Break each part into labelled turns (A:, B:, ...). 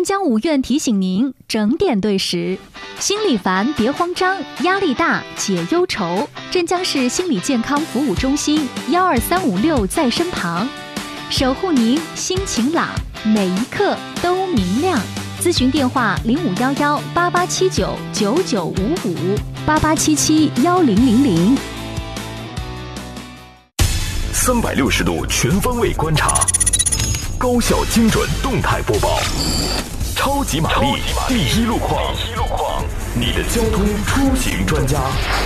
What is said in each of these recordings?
A: 镇江五院提醒您整点对时。心里烦别慌张，压力大解忧愁。镇江市心理健康服务中心12356在身旁，守护您心晴朗，每一刻都明亮。咨询电话05118879995588771000。
B: 360度全方位观察，高效精准动态播报，超级玛丽第一路况，你的交通出行专家。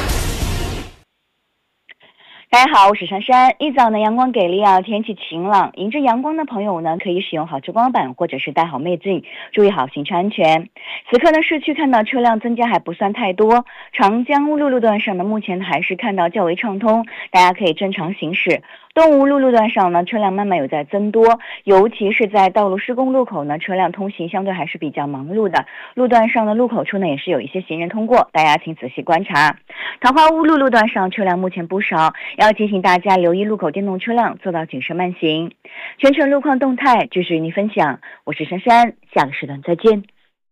C: 大家好，我是珊珊。一早呢，阳光给力啊，天气晴朗，迎着阳光的朋友呢，可以使用好遮光板或者是戴好妹镜，注意好行车安全。此刻呢，市区看到车辆增加还不算太多，长江陆路段上呢，目前还是看到较为畅通，大家可以正常行驶。东吴路段上呢，车辆慢慢有在增多，尤其是在道路施工路口呢，车辆通行相对还是比较忙碌的。路段上的路口处呢，也是有一些行人通过，大家请仔细观察。桃花坞路段上车辆目前不少，要提醒大家留意路口电动车辆，做到谨慎慢行。全程路况动态继续与您分享，我是珊珊，下个时段再见。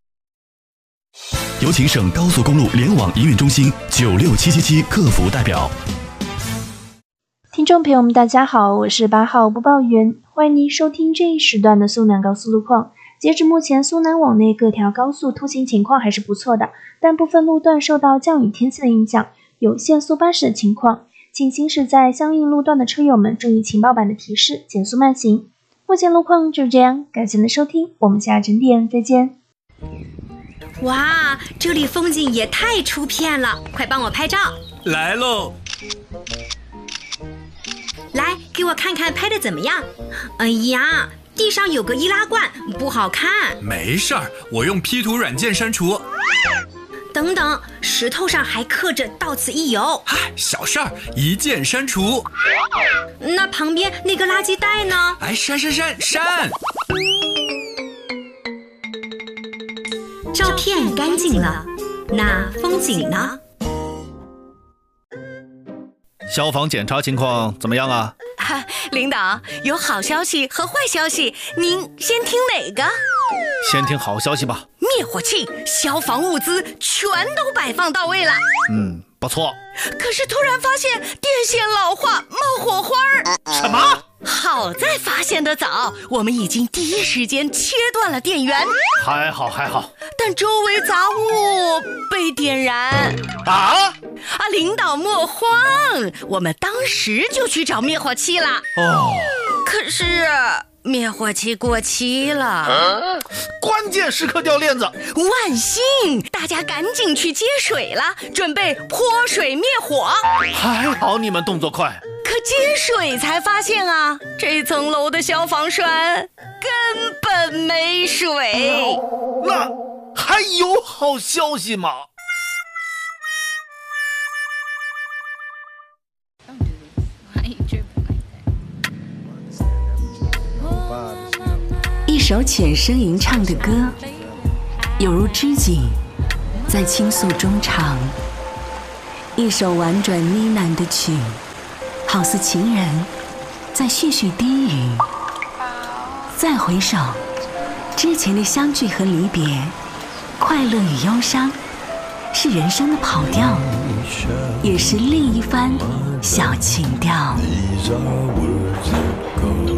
D: 有请省高速公路联网营运中心96777客服代表。
E: 听众朋友们大家好，我是8号播报员，欢迎您收听这一时段的苏南高速路况。截至目前，苏南往内各条高速通行情况还是不错的，但部分路段受到降雨天气的影响，有限速巴士的情况，请行驶在相应路段的车友们注意情报板的提示，减速慢行。目前路况就是这样，感谢您的收听，我们下整点再见。
F: 哇，这里风景也太出片了，快帮我拍照。
G: 来喽！
F: 来，给我看看拍的怎么样？哎呀，地上有个易拉罐，不好看。
G: 没事儿，我用 P 图软件删除。
F: 等等，石头上还刻着到此一游。
G: 嗨，小事儿，一键删除。
F: 那旁边那个垃圾袋呢？
G: 哎，删！
F: 照片干净了，那风景呢？
H: 消防检查情况怎么样啊？
I: 领导，有好消息和坏消息，您先听哪个？
H: 先听好消息吧。
I: 灭火器、消防物资全都摆放到位了。
H: 不错。
I: 可是突然发现电线老化，冒火花儿。
H: 什么？
I: 好在发现得早，我们已经第一时间切断了电源。
H: 还好。
I: 但周围杂物被点燃。领导莫慌，我们当时就去找灭火器了。可是灭火器过期了。
H: 关键时刻掉链子。
I: 万幸，大家赶紧去接水了，准备泼水灭火。
H: 还好你们动作快。
I: 可接水才发现啊，这层楼的消防栓根本没水。
H: 那还有好消息吗？
J: 一首浅声吟唱的歌，有如织锦在倾诉衷肠；一首婉转呢喃的曲，好似情人在絮絮低语。再回首，之前的相聚和离别，快乐与忧伤，是人生的跑调，也是另一番小情调。